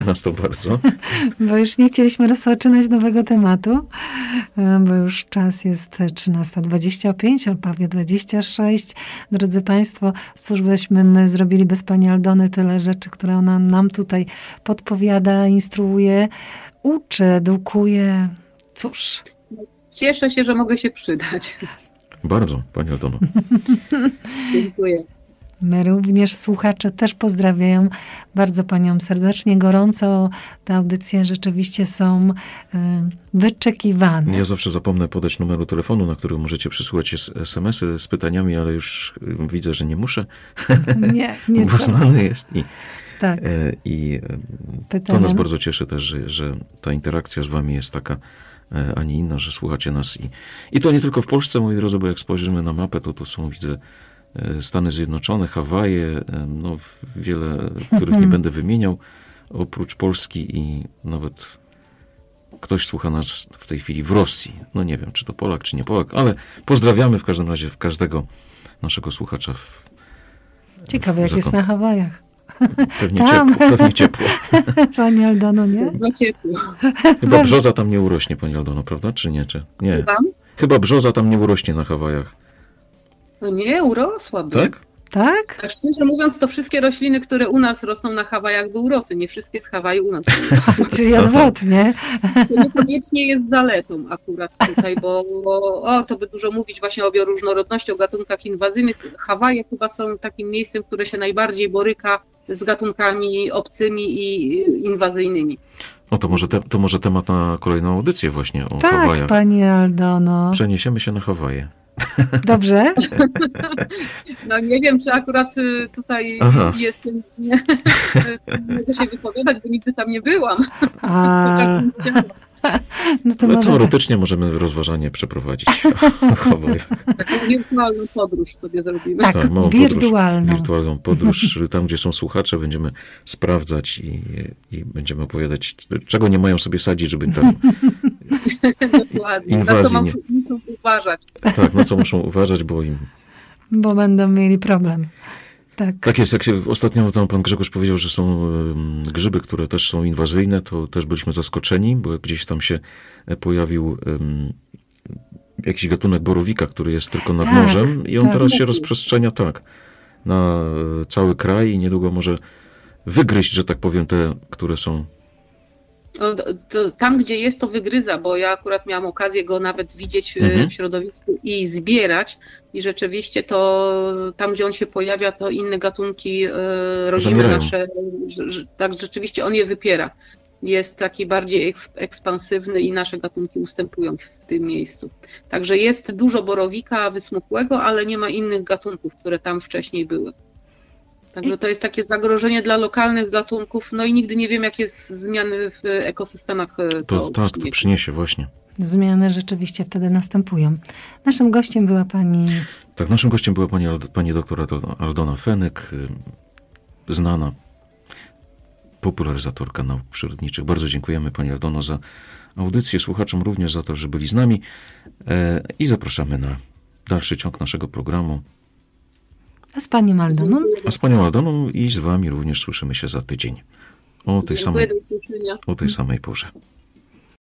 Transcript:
Nas to bardzo. Bo już nie chcieliśmy rozpoczynać nowego tematu, bo już czas jest 13:25, a prawie 26. Drodzy Państwo, cóż byśmy my zrobili bez pani Aldony? Tyle rzeczy, które ona nam tutaj podpowiada, instruuje, uczy, edukuje. Cóż. Cieszę się, że mogę się przydać. Bardzo, pani Aldono. Dziękuję. My również, słuchacze też pozdrawiają bardzo panią serdecznie, gorąco. Te audycje rzeczywiście są wyczekiwane. Ja zawsze zapomnę podać numeru telefonu, na który możecie przysłać SMS-y z pytaniami, ale już widzę, że nie muszę. Nie bo znany jest. Tak. I to nas bardzo cieszy też, że ta interakcja z wami jest taka, a nie inna, że słuchacie nas. I to nie tylko w Polsce, moi drodzy, bo jak spojrzymy na mapę, to tu są, widzę, Stany Zjednoczone, Hawaje, no wiele, których nie będę wymieniał, oprócz Polski i nawet ktoś słucha nas w tej chwili w Rosji. No nie wiem, czy to Polak, czy nie Polak, ale pozdrawiamy w każdym razie każdego naszego słuchacza. Ciekawe, jak jest na Hawajach. Pewnie ciepło. Pani Aldono, nie? No ciepło. Chyba brzoza tam nie urośnie, pani Aldono, prawda? Czy nie? Nie. Chyba brzoza tam nie urośnie na Hawajach. No nie, urosłaby. Tak? Tak? Tak szczerze mówiąc, to wszystkie rośliny, które u nas rosną na Hawajach, by urosły. Nie wszystkie z Hawaju u nas urosły. Czyli odwrotnie. To niekoniecznie jest zaletą akurat tutaj, bo to by dużo mówić właśnie o bioróżnorodności, o gatunkach inwazyjnych. Hawaje chyba są takim miejscem, które się najbardziej boryka z gatunkami obcymi i inwazyjnymi. No to może temat na kolejną audycję właśnie o Hawajach. Tak, pani Aldono. Przeniesiemy się na Hawaje. Dobrze? No nie wiem, czy akurat tutaj jestem, mogę się wypowiadać, bo nigdy tam nie byłam. No to ale teoretycznie możemy rozważanie przeprowadzić w Hawajach. Taką wirtualną podróż sobie zrobimy. Tak, wirtualną podróż. Tam, gdzie są słuchacze, będziemy sprawdzać i będziemy opowiadać, czego nie mają sobie sadzić, żeby tam inwazji na co muszą uważać. Tak, na co muszą uważać, bo będą mieli problem. Tak jest, jak ostatnio tam pan Grzegorz powiedział, że są grzyby, które też są inwazyjne, to też byliśmy zaskoczeni, bo gdzieś tam się pojawił jakiś gatunek borowika, który jest tylko nad morzem i on teraz się rozprzestrzenia na cały kraj i niedługo może wygryźć, że tak powiem, te, które są... Tam, gdzie jest, to wygryza, bo ja akurat miałam okazję go nawet widzieć w środowisku i zbierać i rzeczywiście to tam, gdzie on się pojawia, to inne gatunki rodzimy nasze, tak rzeczywiście on je wypiera. Jest taki bardziej ekspansywny i nasze gatunki ustępują w tym miejscu. Także jest dużo borowika wysmukłego, ale nie ma innych gatunków, które tam wcześniej były. Także to jest takie zagrożenie dla lokalnych gatunków, no i nigdy nie wiem, jakie zmiany w ekosystemach to przyniesie właśnie. Zmiany rzeczywiście wtedy następują. Naszym gościem była pani... Tak, naszym gościem była pani doktor Aldona Fenyk, znana popularyzatorka nauk przyrodniczych. Bardzo dziękujemy pani Aldono za audycję, słuchaczom również za to, że byli z nami i zapraszamy na dalszy ciąg naszego programu. A z panią Aldoną? A z panią Aldoną i z wami również słyszymy się za tydzień. O tej samej porze.